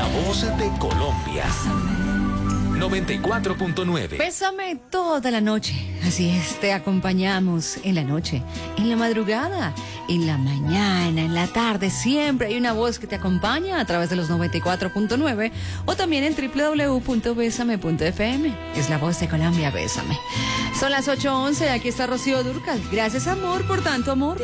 voz de Colombia. 94.9. Bésame toda la noche. Así es, te acompañamos en la noche, en la madrugada, en la mañana, en la tarde. Siempre hay una voz que te acompaña a través de los 94.9 o también en www.besame.fm. Es la voz de Colombia, Bésame. Son las 8:11. Aquí está Rocío Dúrcal. Gracias, amor, por tanto amor.